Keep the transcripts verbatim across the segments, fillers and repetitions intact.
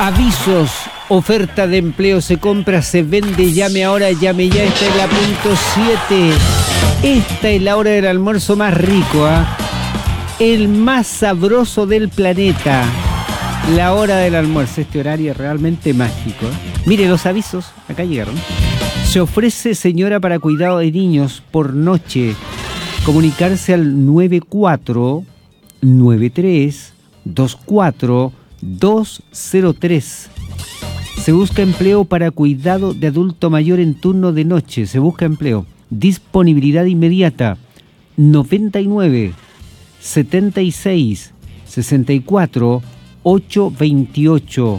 Avisos, oferta de empleo, se compra, se vende, llame ahora, llame ya, esta es la punto siete. Esta es la hora del almuerzo más rico, ¿eh? El más sabroso del planeta. La hora del almuerzo, este horario es realmente mágico, ¿eh? Mire, los avisos, acá llegaron. Se ofrece señora para cuidado de niños por noche. Comunicarse al nueve cuatro nueve tres dos cuatro dos cero tres. Se busca empleo para cuidado de adulto mayor en turno de noche. Se busca empleo. Disponibilidad inmediata. noventa y nueve setenta y seis sesenta y cuatro ochocientos veintiocho.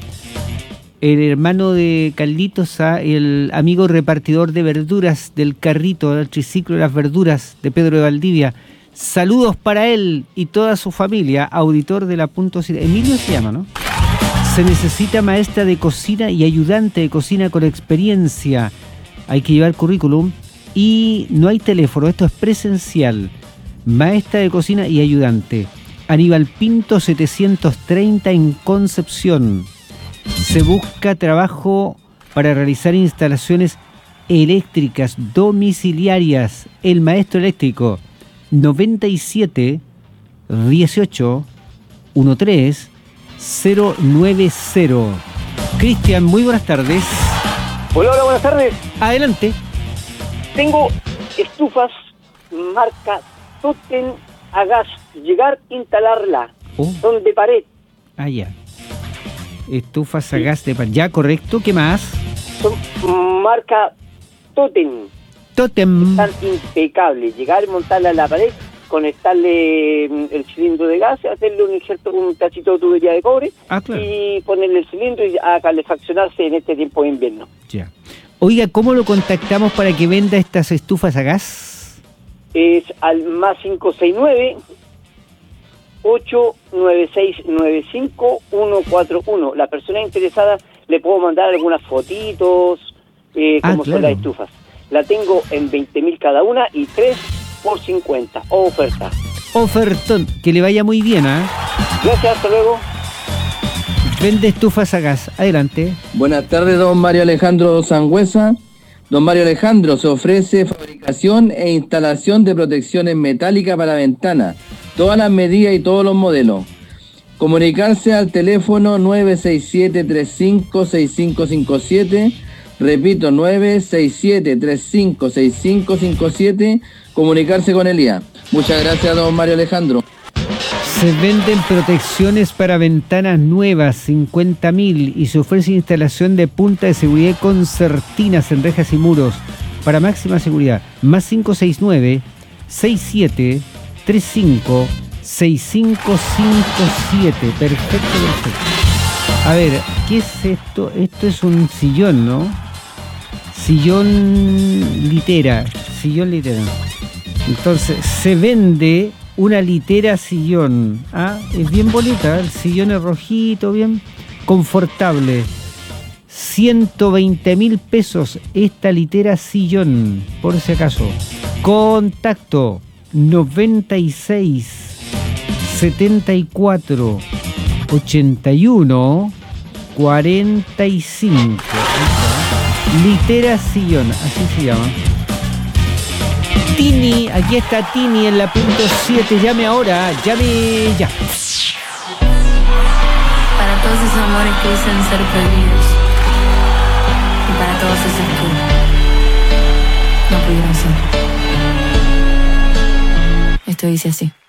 El hermano de Carlitos, el amigo repartidor de verduras del carrito, del triciclo de las verduras de Pedro de Valdivia. Saludos para él y toda su familia, auditor de la punto siete. Emilio se llama, ¿no? Se necesita maestra de cocina y ayudante de cocina con experiencia. Hay que llevar currículum y no hay teléfono, esto es presencial. Maestra de cocina y ayudante. Aníbal Pinto setecientos treinta en Concepción. Se busca trabajo para realizar instalaciones eléctricas domiciliarias. El maestro eléctrico noventa y siete dieciocho trece cero nueve cero. Cristian, muy buenas tardes. Hola, hola, buenas tardes. Adelante. Tengo estufas marca Totem a gas. Llegar, instalarla. Oh. Son de pared. Ah, ya. Estufas a gas de pan. Ya, correcto. ¿Qué más? Son marca Totem. Totem. Están impecables. Llegar, montarla en la pared, conectarle el cilindro de gas, hacerle un injerto con un tachito de tubería de cobre, ah, claro. Y ponerle el cilindro y a calefaccionarse en este tiempo de invierno. Ya. Oiga, ¿cómo lo contactamos para que venda estas estufas a gas? Es al más cinco seis nueve ocho nueve seis nueve cinco uno cuatro uno. La persona interesada le puedo mandar algunas fotitos, eh, ah, como claro. son las estufas. La tengo en veinte mil cada una y tres por cincuenta. Oferta. Ofertón. Que le vaya muy bien, ¿ah? ¿eh? Gracias, hasta luego. Vende estufas a gas. Adelante. Buenas tardes, don Mario Alejandro Sangüesa. Don Mario Alejandro, se ofrece fabricación e instalación de protecciones metálicas para ventanas. Todas las medidas y todos los modelos. Comunicarse al teléfono nueve seis siete tres cinco seis cinco cinco siete. Repito, nueve seis siete tres cinco seis cinco cinco siete. Comunicarse con Elías. Muchas gracias, don Mario Alejandro. Se venden protecciones para ventanas nuevas, cincuenta mil, y se ofrece instalación de punta de seguridad concertinas en rejas y muros para máxima seguridad. Más cinco seis nueve seis siete tres cinco seis cinco cinco siete. Perfecto, perfecto. A ver, ¿qué es esto? Esto es un sillón, ¿no? Sillón litera. Sillón litera. Entonces, se vende una litera sillón. Ah, es bien bonita, el sillón es rojito, bien confortable. ciento veinte mil pesos esta litera sillón, por si acaso. Contacto noventa y seis setenta y cuatro ochenta y uno cuarenta y cinco. Litera sillón, así se llama. Tini, aquí está Tini en la punto siete. Llame ahora, llame ya. Para todos esos amores que dicen ser prohibidos, y para todos esos que no pudieron ser. Esto dice así.